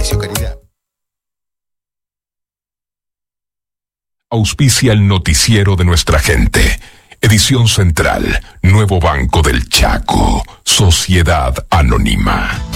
Precio, calidad. Auspicia el noticiero de nuestra gente. Edición Central, Nuevo Banco del Chaco, Sociedad Anónima.